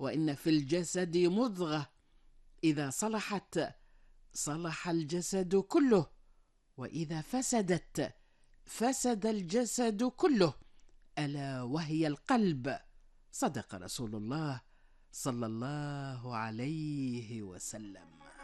وإن في الجسد مضغة إذا صلحت صلح الجسد كله، وإذا فسدت فسد الجسد كله، ألا وهي القلب. صدق رسول الله صلى الله عليه وسلم.